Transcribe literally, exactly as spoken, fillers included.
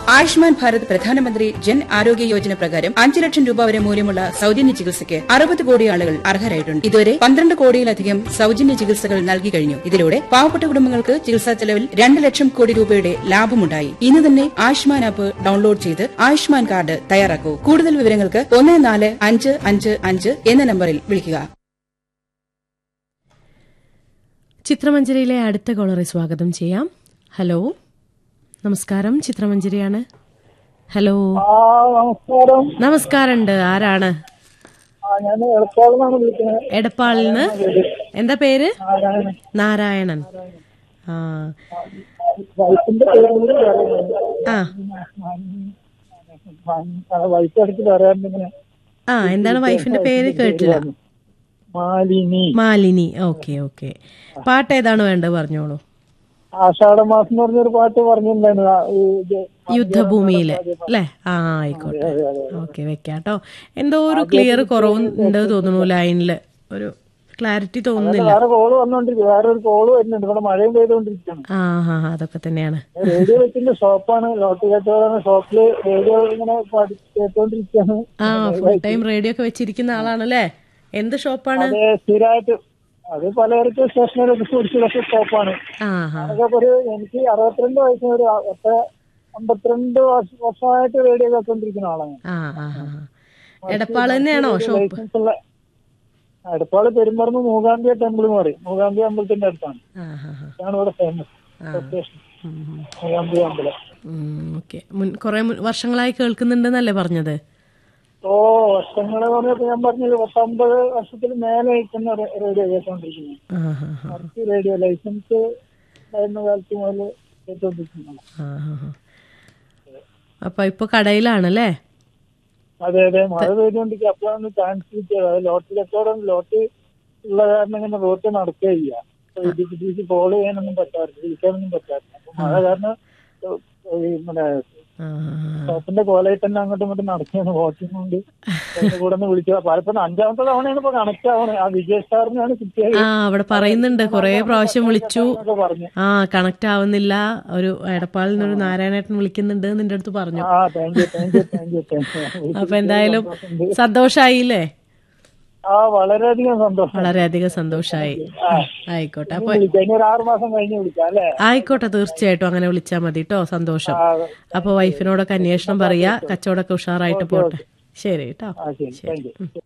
ആയുഷ്മാൻ ഭാരത് പ്രധാനമന്ത്രി ജൻ ആരോഗ്യ യോജന പ്രകാരം അഞ്ച് ലക്ഷം രൂപ വരെ മൂല്യമുള്ള സൌജന്യ ചികിത്സയ്ക്ക് അറുപത് കോടി ആളുകൾ അർഹരായിട്ടുണ്ട്. ഇതുവരെ പന്ത്രണ്ട് കോടിയിലധികം സൌജന്യ ചികിത്സകൾ നൽകി കഴിഞ്ഞു. ഇതിലൂടെ പാവപ്പെട്ട കുടുംബങ്ങൾക്ക് ചികിത്സാ ചെലവിൽ രണ്ട് ലക്ഷം കോടി രൂപയുടെ ലാഭമുണ്ടായി. ഇന്ന് തന്നെ ആയുഷ്മാൻ ആപ്പ് ഡൌൺലോഡ് ചെയ്ത് ആയുഷ്മാൻ കാർഡ് തയ്യാറാക്കൂ. കൂടുതൽ വിവരങ്ങൾക്ക് ഒന്ന് നാല് അഞ്ച് അഞ്ച് അഞ്ച് എന്ന നമ്പറിൽ വിളിക്കുക. ചിത്രമഞ്ജരിയിലെ അടുത്ത കോളറെ സ്വാഗതം ചെയ്യാം. ഹലോ, നമസ്കാരം. ചിത്രമഞ്ജരിയാണ്. ഹലോ, നമസ്കാരം. നമസ്കാരമുണ്ട്. ആരാണ്? ഞാൻ എടപ്പാളിന്നാണ് വിളിക്കുന്നത്. എടപ്പാളിന്ന്. എന്താ പേര്? നാരായണൻ. ആ വൈഫിന്റെ പേര് ആ വൈഫ് അടുത്ത് പറയാറുണ്ട്. ആ എന്താണ് വൈഫിന്റെ പേര്? കേട്ടില്ല. മാലിനി. മാലിനി. Okay okay. പാട്ട് ഏതാണ് വേണ്ടത് പറഞ്ഞോളൂ. ആഷാഢമാസം എന്ന് പറഞ്ഞൊരു പാട്ട് പറഞ്ഞിട്ടുണ്ടായിരുന്നു, യുദ്ധഭൂമിയിലെ അല്ലേ? ആ ആയിക്കോട്ടെ. ഓക്കെ, വെക്കാട്ടോ. എന്തോ ഒരു ക്ലിയർ കുറവുണ്ട് തോന്നുന്നു ലൈനില്. ഒരു ക്ലാരിറ്റി തോന്നുന്നില്ല. വേറെ കോള് വന്നോണ്ടിരിക്കും, വേറെ ഒരു കോള് വരുന്നുണ്ട്. ഇവിടെ മഴയും പെയ്തുകൊണ്ടിരിക്കുകയാണ്. ആ ഹാ അതൊക്കെ തന്നെയാണ്. റേഡിയോ വെച്ചിന്റെ ഷോപ്പാണ്, ലോട്ട് കച്ചവടമാണ്. ഷോപ്പില് റേഡിയോ ഇങ്ങനെ കേട്ടോണ്ടിരിക്കുകയാണ്. ആ ഫുൾ ടൈം റേഡിയോ ഒക്കെ വെച്ചിരിക്കുന്ന ആളാണല്ലേ? എന്ത് ഷോപ്പാണ്? അതെ, സ്ഥിരമായിട്ട്. അത് പലചരക്ക് സ്റ്റേഷനറി കുറിച്ചുള്ള ഷോപ്പാണ്. അതൊക്കെ ഒരു എനിക്ക് അറുപത്തിരണ്ട് വയസ്സിന് ഒരു ഒറ്റ അമ്പത്തിരണ്ട് വർഷമായിട്ട് റേഡിയോ കേട്ടോണ്ടിരിക്കുന്ന ആളാണ്. എടപ്പാള് തന്നെയാണോ ഷോപ്പ്? എടപ്പാള് പെരുമ്പറമ്പ് മൂകാംബിയ ടെമ്പിൾ എന്ന് പറയും. മൂകാംബിയ അമ്പലത്തിന്റെ അടുത്താണ്. അതാണ് ഇവിടെ ഫേമസ് സ്റ്റേഷൻ, മൂകാംബിയ അമ്പലം. ഓക്കെ. കുറെ വർഷങ്ങളായി കേൾക്കുന്നുണ്ടെന്നല്ലേ പറഞ്ഞത്? ഓ, വർഷങ്ങളെ പറഞ്ഞപ്പോ ഞാൻ പറഞ്ഞത് പത്തൊമ്പത് വർഷത്തിന് മേലെ അയക്കുന്ന റേഡിയോ കേട്ടോണ്ടിരിക്കുന്നത്. റേഡിയോ ലൈസൻസ് ആയിരുന്ന കാലത്ത് മുതൽ കേട്ടോണ്ടിരിക്കുന്നത്. അപ്പൊ ഇപ്പൊ കടയിലാണല്ലേ? അതെ അതെ, മഴ പെയ്തുകൊണ്ടിരിക്കുക. അപ്പോഴാണ് ചാൻസ് കിട്ടിയത്. അത് ലോട്ട് കച്ചവടം ലോട്ട് ഉള്ള കാരണം ഇങ്ങനെ റോട്ട് നടക്കുകയില്ല. കോള് ചെയ്യാനൊന്നും പറ്റാറില്ല, വിളിക്കാനൊന്നും പറ്റാറില്ല. അപ്പൊ മഴ കാരണം പിന്നെ ഷോപ്പിന്റെ കോലായി തന്നെ അങ്ങോട്ടും ഇങ്ങോട്ടും നടക്കുകയാണ്. വോട്ടിംഗ് കൊണ്ട് കൂടെ ഒന്ന് വിളിക്കുക. പലപ്പോഴും അഞ്ചാമത്തെ തവണയാണ് ഇപ്പൊ കണക്ട് ആവണേ. ആ വിജയ് സ്റ്റാറിനാണ് കിട്ടിയത്. ആ അവിടെ പറയുന്നുണ്ട് കൊറേ പ്രാവശ്യം വിളിച്ചു, ആ കണക്ട് ആവുന്നില്ല. ഒരു എടപ്പാളിൽ നിന്നൊരു നാരായണേട്ടൻ വിളിക്കുന്നുണ്ട് നിന്റെ അടുത്ത് പറഞ്ഞു. അപ്പൊ എന്തായാലും സന്തോഷായില്ലേ? ആ വളരെയധികം സന്തോഷം, വളരെയധികം സന്തോഷായി. ആയിക്കോട്ടെ. അപ്പൊ ആറു മാസം കഴിഞ്ഞ് വിളിക്കാം അല്ലേ? ആയിക്കോട്ടെ, തീർച്ചയായിട്ടും അങ്ങനെ വിളിച്ചാൽ മതി കേട്ടോ. സന്തോഷം. അപ്പൊ വൈഫിനോടൊക്കെ അന്വേഷണം പറയാ, കച്ചവടമൊക്കെ ഉഷാറായിട്ട് പോട്ടെ. ശരി കേട്ടോ.